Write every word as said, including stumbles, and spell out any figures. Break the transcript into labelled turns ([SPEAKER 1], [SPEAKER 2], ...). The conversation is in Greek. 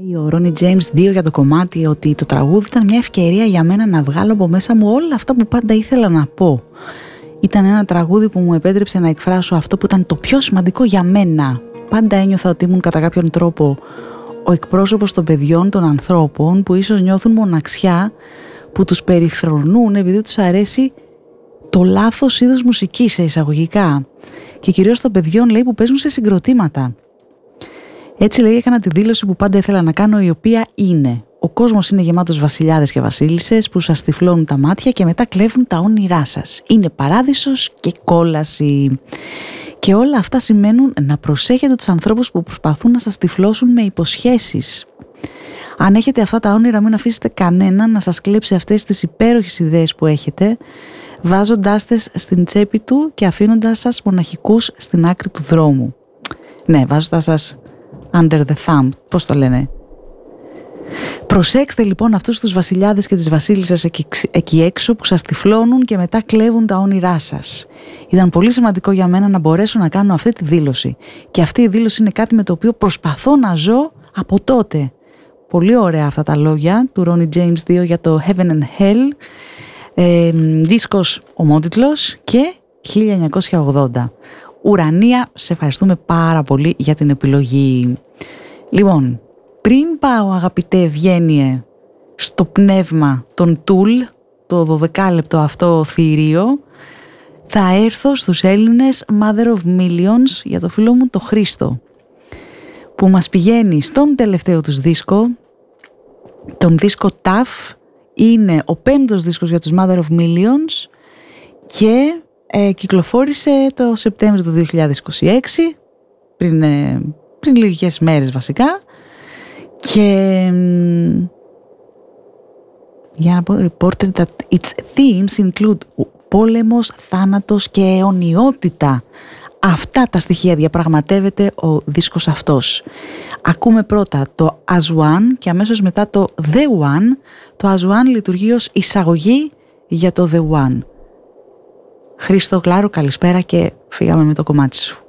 [SPEAKER 1] Ο Ρόνι Τζέιμς δύο για το κομμάτι ότι το τραγούδι ήταν μια ευκαιρία για μένα να βγάλω από μέσα μου όλα αυτά που πάντα ήθελα να πω. Ήταν ένα τραγούδι που μου επέτρεψε να εκφράσω αυτό που ήταν το πιο σημαντικό για μένα. Πάντα ένιωθα ότι ήμουν κατά κάποιον τρόπο ο εκπρόσωπος των παιδιών, των ανθρώπων που ίσως νιώθουν μοναξιά, που τους περιφρονούν επειδή τους αρέσει το λάθος είδος μουσικής σε εισαγωγικά και κυρίως των παιδιών, λέει, που παίζουν σε συγκροτήματα. Έτσι, λέει, έκανα τη δήλωση που πάντα ήθελα να κάνω, η οποία είναι: ο κόσμος είναι γεμάτος βασιλιάδες και βασίλισσες που σας τυφλώνουν τα μάτια και μετά κλέβουν τα όνειρά σας. Είναι παράδεισος και κόλαση. Και όλα αυτά σημαίνουν να προσέχετε τους ανθρώπους που προσπαθούν να σας τυφλώσουν με υποσχέσεις. Αν έχετε αυτά τα όνειρα, μην αφήσετε κανέναν να σας κλέψει αυτές τις υπέροχες ιδέες που έχετε, βάζοντάς τες στην τσέπη του και αφήνοντας σας μοναχικούς στην άκρη του δρόμου. Ναι, βάζοντας σας under the thumb, πώς το λένε. Προσέξτε λοιπόν αυτούς τους βασιλιάδες και τις βασίλισσες εκεί, εκεί έξω που σας τυφλώνουν και μετά κλέβουν τα όνειρά σας. Ήταν πολύ σημαντικό για μένα να μπορέσω να κάνω αυτή τη δήλωση. Και αυτή η δήλωση είναι κάτι με το οποίο προσπαθώ να ζω από τότε. Πολύ ωραία αυτά τα λόγια του Ρόνι Τζέιμς δύο για το Heaven and Hell. Ε, δίσκος ομότιτλος και χίλια εννιακόσια ογδόντα. Ουρανία, σε ευχαριστούμε πάρα πολύ για την επιλογή. Λοιπόν, πριν πάω, αγαπητέ Ευγένειε, στο πνεύμα των Tool, το δωδεκάλεπτο αυτό θηρίο, θα έρθω στους Έλληνες Mother of Millions για το φίλο μου το Χρήστο, που μας πηγαίνει στον τελευταίο τους δίσκο, τον δίσκο Tough. Είναι ο πέμπτος δίσκος για τους Mother of Millions και ε, κυκλοφόρησε το Σεπτέμβριο του δύο χιλιάδες είκοσι έξι, πριν, ε, πριν λίγες μέρες βασικά. Και για να πω, reported that its themes include πόλεμος, θάνατος και αιωνιότητα. Αυτά τα στοιχεία διαπραγματεύεται ο δίσκος αυτός. Ακούμε πρώτα το As One και αμέσως μετά το The One. Το As One λειτουργεί ως εισαγωγή για το The One. Χρήστο Κλάρου, καλησπέρα και φύγαμε με το κομμάτι σου.